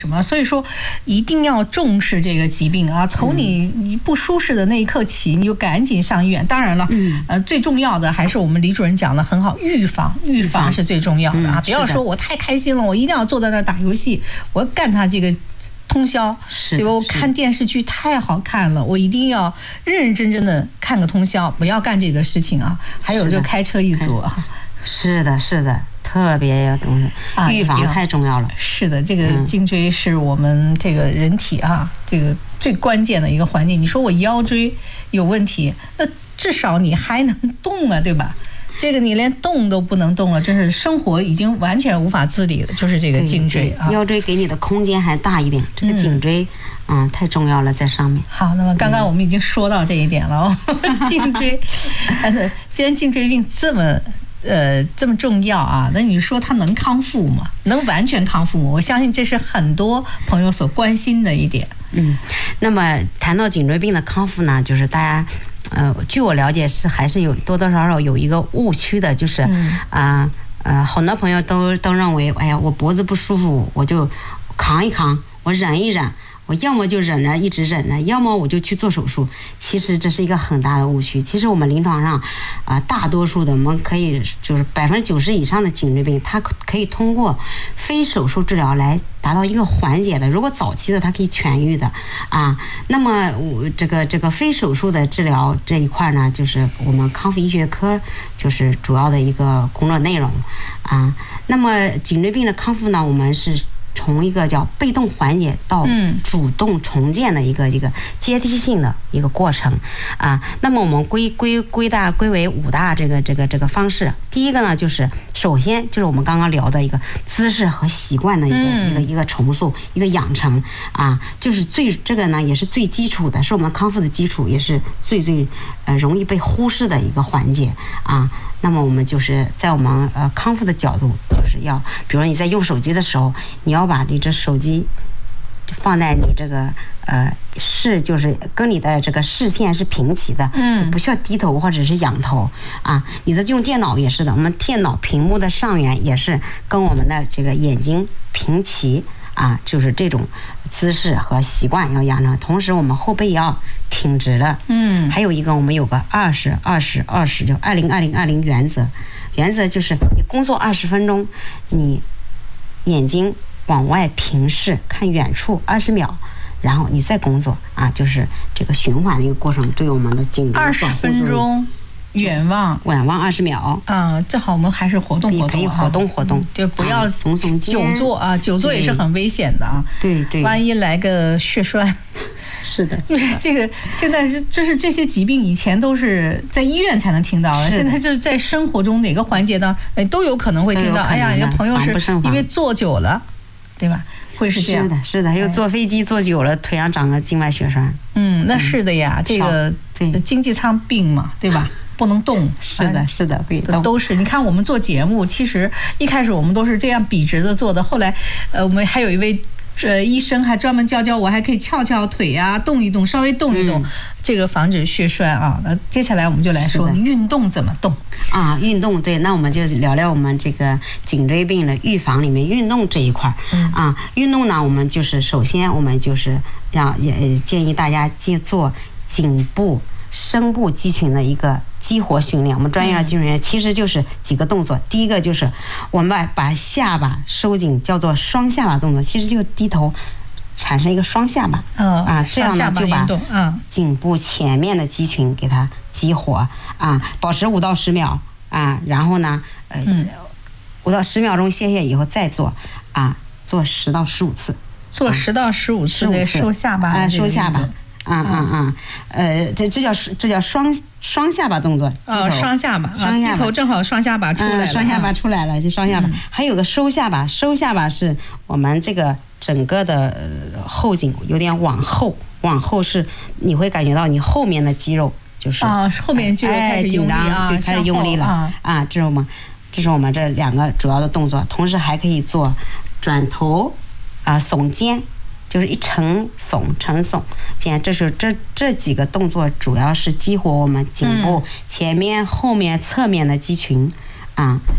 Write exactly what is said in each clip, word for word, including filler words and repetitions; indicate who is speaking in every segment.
Speaker 1: 什么？所以说一定要重视这个疾病啊！从你你不舒适的那一刻起，你就赶紧上医院。当然了，嗯，呃，最重要的还是我们李主任讲的很好，预防，预防是最重要的啊！不要说我太开心了，我一定要坐在那儿打游戏，我要干他这个通宵，对吧？我看电视剧太好看了，我一定要认认真真的看个通宵，不要干这个事情啊！还有就开车一族啊，
Speaker 2: 是的，是的。特别要懂得预防太重要了。
Speaker 1: 是的，这个颈椎是我们这个人体啊，这个最关键的一个环节。你说我腰椎有问题，那至少你还能动啊，对吧？这个你连动都不能动了，真是生活已经完全无法自理了，就是这个颈椎啊。
Speaker 2: 腰椎给你的空间还大一点，这个颈椎嗯太重要了，在上面。
Speaker 1: 好，那么刚刚我们已经说到这一点了哦，颈椎，既然颈椎病这么。呃，这么重要啊？那你说它能康复吗？能完全康复吗？我相信这是很多朋友所关心的一点。
Speaker 2: 嗯，那么谈到颈椎病的康复呢，就是大家，呃，据我了解是还是有多多少少有一个误区的，就是啊、嗯呃，呃，很多朋友都都认为，哎呀，我脖子不舒服，我就扛一扛，我忍一忍。我要么就忍着一直忍着，要么我就去做手术。其实这是一个很大的误区。其实我们临床上啊、呃，大多数的我们可以就是百分之九十以上的颈椎病，它可以通过非手术治疗来达到一个缓解的。如果早期的，它可以痊愈的啊。那么我这个这个非手术的治疗这一块呢，就是我们康复医学科就是主要的一个工作内容啊。那么颈椎病的康复呢，我们是。从一个叫被动缓解到主动重建的一个一个阶梯性的一个过程啊。那么我们归归归大归为五大这个这个这个方式。第一个呢，就是首先就是我们刚刚聊的一个姿势和习惯的一个、嗯、一个一个重塑一个养成啊，就是最这个呢也是最基础的，是我们康复的基础，也是最最呃容易被忽视的一个环节啊。那么我们就是在我们呃康复的角度，就是要，比如你在用手机的时候，你要把你这手机放在你这个呃视，就是跟你的这个视线是平齐的，嗯，不需要低头或者是仰头啊。你的用电脑也是的，我们电脑屏幕的上缘也是跟我们的这个眼睛平齐啊，就是这种姿势和习惯要养成。同时，我们后背也要挺直了，嗯，还有一个我们有个二十二十二十，就二零二零二零原则。原则就是你工作二十分钟，你眼睛往外平视看远处二十秒，然后你再工作啊，就是这个循环的一个过程，对我们的颈椎
Speaker 1: 二十分钟远望
Speaker 2: 远望二十秒
Speaker 1: 啊，正好我们还是活动活动，
Speaker 2: 可以活动活动，
Speaker 1: 就不要
Speaker 2: 耸耸肩，
Speaker 1: 久坐啊，久坐也是很危险的啊，
Speaker 2: 对对，
Speaker 1: 万一来个血栓。
Speaker 2: 是的，
Speaker 1: 这个现在是就是这些疾病以前都是在医院才能听到的，现在就是在生活中哪个环节呢，哎都有可能会听到。哎呀，有朋友是因为坐久了，对吧？会是这样。
Speaker 2: 是的，是的，还有坐飞机坐久了，腿上长个静脉血栓。
Speaker 1: 嗯，那是的呀，这个经济舱病嘛，对吧？不能动。
Speaker 2: 是的，是的，可以动。
Speaker 1: 都是。你看我们做节目，其实一开始我们都是这样笔直的做的，后来呃，我们还有一位。呃，医生还专门教教我，还可以翘翘腿啊，动一动，稍微动一动，嗯、这个防止血栓啊。那接下来我们就来说运动怎么动
Speaker 2: 啊？运动对，那我们就聊聊我们这个颈椎病的预防里面运动这一块、嗯、啊。运动呢，我们就是首先我们就是让也建议大家去做颈部深部肌群的一个激活训练。我们专业的肌群训练其实就是几个动作，第一个就是我们把把下巴收紧，叫做双下巴动作，其实就低头产生一个双下巴，
Speaker 1: 嗯
Speaker 2: 啊，这样呢就把颈部前面的肌群给它激活啊，保持五到十秒啊，然后呢，呃，五到十秒钟歇歇以后再做啊，做十到十五次，
Speaker 1: 做十到十五次的收下巴，
Speaker 2: 啊，收下巴。啊啊啊！呃，这这叫这叫双双下巴动作。
Speaker 1: 哦，双下巴，双下巴，低头正好双下巴出来了，
Speaker 2: 双下巴出来了，就双下巴。还有个收下巴，收下巴是我们这个整个的后颈有点往后，往后是你会感觉到你后面的肌肉就是
Speaker 1: 啊，后面肌肉开始
Speaker 2: 紧张，就开始用力了啊，这是我们这是我们这两个主要的动作，同时还可以做转头啊，耸肩。就是一沉耸沉耸，肩，这是这这几个动作主要是激活我们颈部前面、后面、侧面的肌群啊。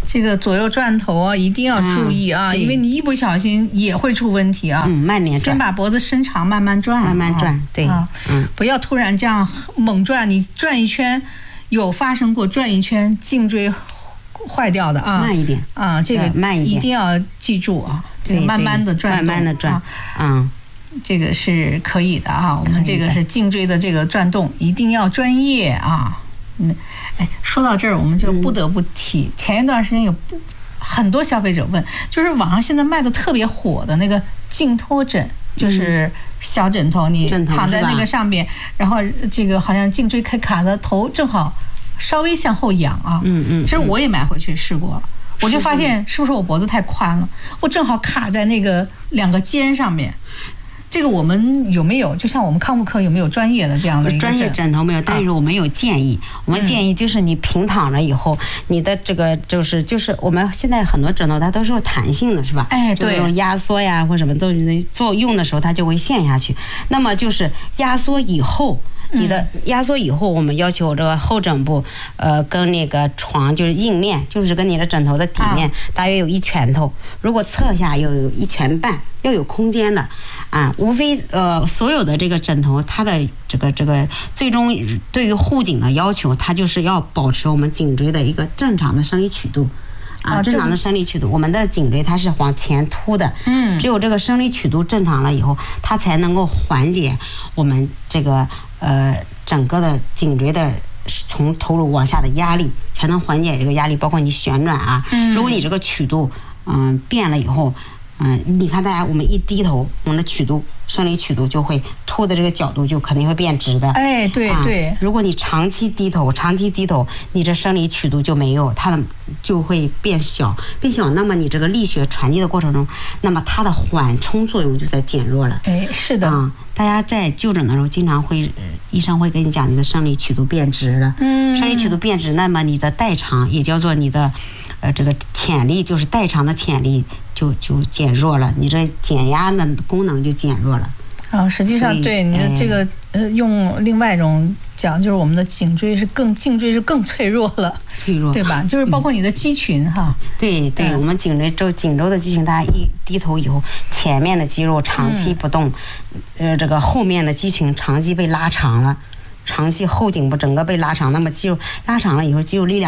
Speaker 1: 这个左右转头啊，一定要注意啊，嗯、因为你一不小心也会出问题啊。
Speaker 2: 嗯，慢点转，
Speaker 1: 先把脖子伸长，慢慢转，
Speaker 2: 慢慢转，对，
Speaker 1: 啊，嗯，不要突然这样猛转，你转一圈，有发生过转一圈颈椎坏掉的啊。
Speaker 2: 慢一点
Speaker 1: 啊，这个
Speaker 2: 慢一点，
Speaker 1: 一定要记住啊，这个慢慢的转，
Speaker 2: 慢慢的转，嗯。
Speaker 1: 这个是可以的啊，我们这个是颈椎的这个转动，一定要专业啊。嗯，哎，说到这儿，我们就不得不提，嗯、前一段时间有很多消费者问，就是网上现在卖的特别火的那个颈托枕，就是小枕头，你躺在那个上面，然后这个好像颈椎可以卡的头正好稍微向后仰啊。
Speaker 2: 嗯嗯。
Speaker 1: 其实我也买回去试过了，我就发现是不是我脖子太宽了，我正好卡在那个两个肩上面。这个我们有没有？就像我们康复科有没有专业的这样的一个
Speaker 2: 专业枕头没有？但是我们有建议，我们建议就是你平躺了以后，你的这个就是就是我们现在很多枕头它都是有弹性的，是吧？
Speaker 1: 哎，对，
Speaker 2: 用压缩呀或什么都做用的时候它就会陷下去。那么就是压缩以后。你的压缩以后，我们要求这个后枕部，呃，跟那个床就是硬面，就是跟你的枕头的底面大约有一拳头，如果侧下又有一拳半，要有空间的，啊，无非呃所有的这个枕头，它的这个这个最终对于护颈的要求，它就是要保持我们颈椎的一个正常的生理曲度。啊，正常的生理曲度，我们的颈椎它是往前凸的，嗯，只有这个生理曲度正常了以后，它才能够缓解我们这个呃整个的颈椎的从头颅往下的压力，才能缓解这个压力，包括你旋转啊，嗯，如果你这个曲度嗯、呃、变了以后，嗯、呃，你看大家我们一低头，我们的曲度生理曲度就会凸的这个角度就肯定会变直的。
Speaker 1: 哎，对对、啊。
Speaker 2: 如果你长期低头，长期低头，你这生理曲度就没有，它的就会变小，变小。那么你这个力学传递的过程中，那么它的缓冲作用就在减弱了。
Speaker 1: 哎，是的。
Speaker 2: 啊，大家在就诊的时候，经常会、呃、医生会跟你讲，你的生理曲度变直了。嗯。生理曲度变直，那么你的代偿也叫做你的，呃，这个潜力，就是代偿的潜力就就减弱了，你这减压的功能就减弱了。
Speaker 1: 啊，实际上对你的这个呃，用另外一种讲，就是我们的颈椎是更颈椎是更脆弱了，
Speaker 2: 脆弱，
Speaker 1: 对吧？就是包括你的肌群、嗯、哈。
Speaker 2: 对对、嗯，我们颈椎周颈周的肌群，它一低头以后，前面的肌肉长期不动，嗯、呃，这个后面的肌群长期被拉长了，长期后颈部整个被拉长，那么肌肉拉长了以后，肌肉力量。